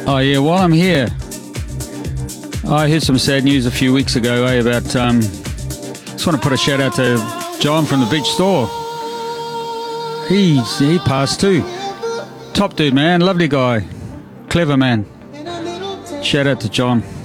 Oh yeah, while I'm here, I heard some sad news a few weeks ago, about, just want to put a shout out to John from the beach store. He passed too. Top dude, man, lovely guy, clever man. Shout out to John.